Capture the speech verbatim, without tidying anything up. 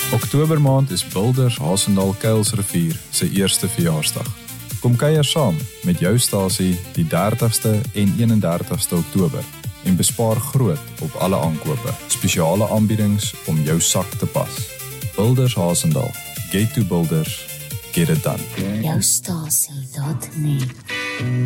Oktobermaand is Builders Hasendaal Kuilsrivier se eerste verjaarsdag. Kom kuier saam met jou stasie die dertigste en eenendertigste Oktober en bespaar groot op alle aankope. Spesiale aanbiedings om jou sak te pas. Builders Hasendaal. Get to Builders. Get it done. Jou stasie, dat nie.